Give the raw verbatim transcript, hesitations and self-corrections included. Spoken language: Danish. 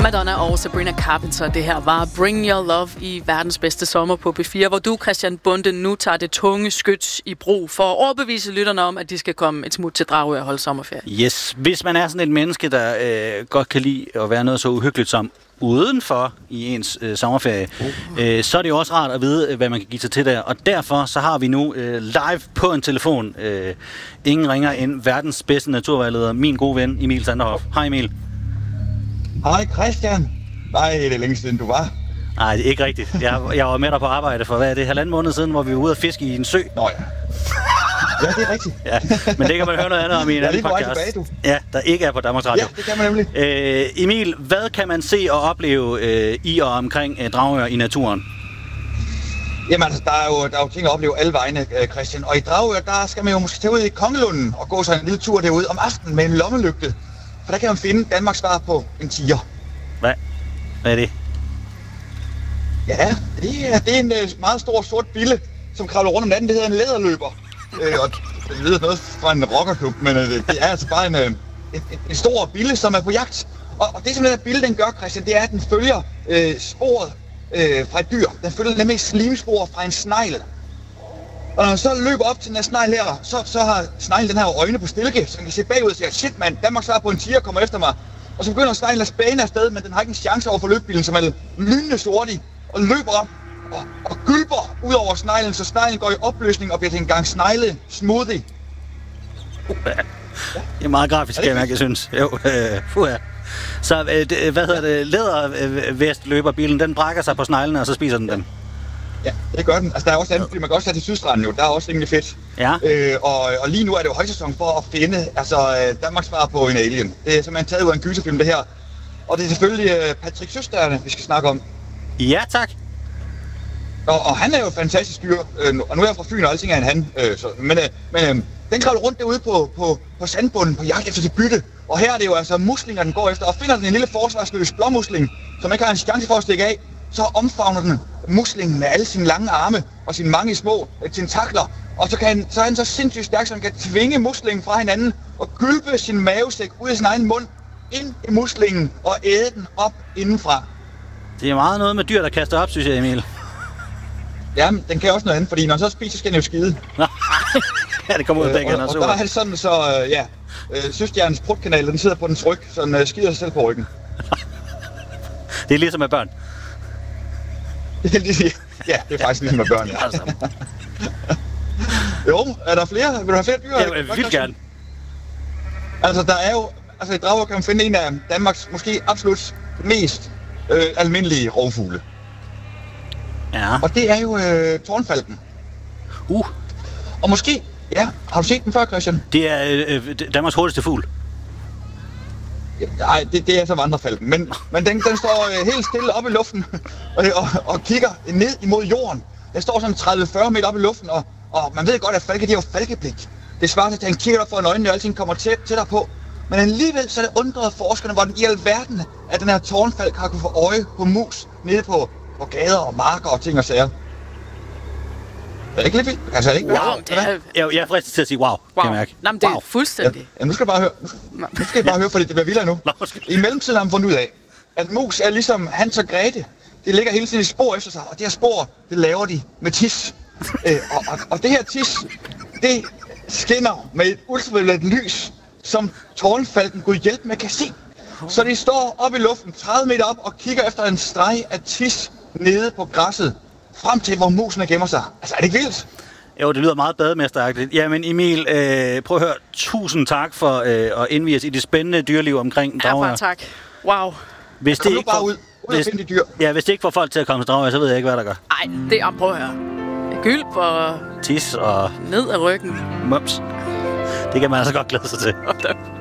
Madonna og Sabrina Carpenter. Det her var Bring Your Love i verdens bedste sommer på P fire, hvor du, Christian Bonde, nu tager det tunge skyts i brug for at overbevise lytterne om, at de skal komme et smut til Dragør og holde sommerferie. Yes, hvis man er sådan et menneske, der øh, godt kan lide at være noget så uhyggeligt som udenfor i ens øh, sommerferie, uh. øh, så er det jo også rart at vide, hvad man kan give sig til der. Og derfor så har vi nu øh, live på en telefon, øh, ingen ringer end verdens bedste naturvejleder, min gode ven Emil Sanderhoff. Hej Emil. Hej Christian. Nej, det er længe siden du var. Nej, det er ikke rigtigt. Jeg, jeg var med dig på arbejde for, hvad er det, halvanden måned siden, hvor vi var ude at fiske i en sø. Nå ja. Ja, det er rigtigt. Ja, men det kan man høre noget andet om i en anden podcast. Tilbage, du. Ja, der ikke er på Danmarks Radio. Ja, det kan man nemlig. Øh, Emil, hvad kan man se og opleve øh, i og omkring øh, Dragør i naturen? Jamen altså, der er, jo, der er jo ting at opleve alle vegne, Christian. Og i Dragør, der skal man jo måske tage ud i Kongelunden og gå sig en lille tur derude om aftenen med en lommelygte. For der kan man finde Danmarks svar på en tiger. Hvad? Hvad er det? Ja, det er, det er en uh, meget stor sort bille, som kravler rundt om natten. Det hedder en læderløber. Øh, og det lyder noget fra en rockerklub, men uh, det er altså bare en, uh, en, en stor bille, som er på jagt. Og, og det som den her bille, den gør, Christian, det er, at den følger uh, sporet uh, fra et dyr. Den følger nemlig slimspor fra en snegl. Og når man så løber op til den her snegl her, så, så har sneglen den her øjne på stilke, så man kan se bagud og sige, shit mand, Danmark svarer på en tiger, kommer efter mig. Og så begynder sneglen at spæne afsted, men den har ikke en chance over for løbbilen, som er lynende sortig, og løber op og, og gylper ud over sneglen, så sneglen går i opløsning og bliver til en gang snegle smoothie. Uh, ja. Det er meget grafisk, kan jeg synes. Jo, øh, fuh ja. Så øh, det, hvad hedder det, lædervest løber bilen, den brækker sig på sneglene, og så spiser den dem. Ja, det gør den. Altså, der er også andet, fordi man kan også tage til Sydstranden jo. Der er også rimelig fedt. Ja. Øh, og, og lige nu er det jo højsæson for at finde altså, Danmarks svar på en alien. Det er simpelthen taget ud af en gyserfilm, det her. Og det er selvfølgelig uh, Patrick Søsterne, vi skal snakke om. Ja, tak. Og, og han er jo et fantastisk dyr. Øh, og nu er jeg fra Fyn, og alting er en han. Øh, så, men øh, men øh, den kravler rundt derude på, på, på sandbunden på jagt efter sit bytte. Og her er det jo altså muslinger, den går efter. Og finder den en lille forsvarsløs blåmusling, som ikke har en chance for at stikke af, så omfavner den muslingen med alle sine lange arme og sine mange små øh, tentakler. Og så, kan han, så er han så sindssygt stærk, så han kan tvinge muslingen fra hinanden og gylpe sin mavesæk ud af sin egen mund ind i muslingen og æde den op indenfra. Det er meget noget med dyr, der kaster op, synes jeg, Emil. Ja, men den kan også noget andet, fordi når den så spiser, skal den jo skide. Ja, det kommer ud af begge. Øh, og, og der er han sådan, så øh, ja, øh, søstjernens prutkanal, den sidder på dens ryg, så den øh, skider sig selv på ryggen. Det er ligesom med børn. Ja, det er faktisk ligesom med børn, ja. Jo, er der flere? Vil du have flere dyr? Ja, jeg vil gerne. Altså, der er jo... Altså, i Dragør kan man finde en af Danmarks måske absolut mest øh, almindelige rovfugle. Ja. Og det er jo øh, tårnfalken. Uh. Og måske... Ja, har du set den før, Christian? Det er øh, Danmarks hurtigste fugl. Nej, det, det er så vandrefalken. Men, men den, den står øh, helt stille oppe i luften og, og, og kigger ned imod jorden. Den står sådan tredive til fyrre meter oppe i luften, og, og man ved godt, at falke, de har jo falkeblik. Det svarer til, at han kigger op foran øjnene, og alting kommer tæt, tættere på. Men alligevel så er det undret forskerne, hvordan i alverden, at den her tårnfalk har kunne få øje på mus nede på, på gader og marker og ting og sager. Er det ikke lidt vildt? Altså, er det ikke wow, det er... Jeg, jeg er fristet til at sige wow, wow. Kan jeg mærke. Nå, men det er wow. fuldstændig. Ja, ja, nu skal jeg bare høre, nu, nu skal jeg bare høre, fordi det bliver vildere nu. I mellemtiden har man fundet ud af, at mus er ligesom Hans og Grete. Det ligger hele tiden i spor efter sig, og det her spor, det laver de med tis. øh, og, og, og det her tis, det skinner med et ultraviolet lys, som tårnfalken kunne hjælpe med kan se. Så de står oppe i luften, tredive meter op, og kigger efter en streg af tis nede på græsset, frem til hvor musene gemmer sig. Altså, er det ikke vildt? Jo, det lyder meget bademesteragtigt. Jamen Emil, øh, prøv at høre. Tusind tak for øh, at indvige os i det spændende dyreliv omkring Dragør. Ja, tak. Wow. Hvis det ikke nu bare får, ud. Ud hvis, og finde de dyr. Ja, hvis det ikke får folk til at komme til Dragør, så ved jeg ikke, hvad der gør. Nej, det er prøv at høre. Gylp og... Tis og... Ned ad ryggen. Mums. Det kan man altså godt glæde sig til.